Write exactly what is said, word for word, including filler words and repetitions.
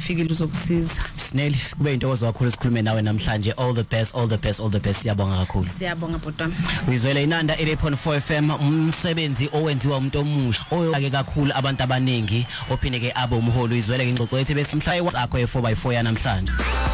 ufikile uzokusiza. Snell, kube intokozo kakhulu sikhulume nawe namhlanje. All the best, all the best, all the best. Siyabonga kakhulu. Siyabonga bhodwa. Uyizwela inanda eight point four F M, umsebenzi owenziwa umuntu omusha oyake kakhulu abantu abaningi ophinde ke abe umholi. Uyizwela ingxoxo yethu besimhlaye wakho e four by four yanamhlanje.